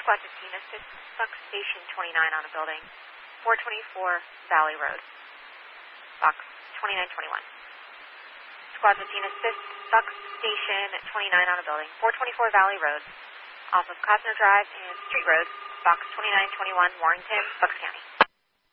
Squad 15, assist Buck Station 29 on a building, 424 Valley Road. Box 2921. Squad 15, assist Buck Station 29 on a building, 424 Valley Road, off of Cosner Drive and Street Road, Box 2921, Warrington, Bucks County.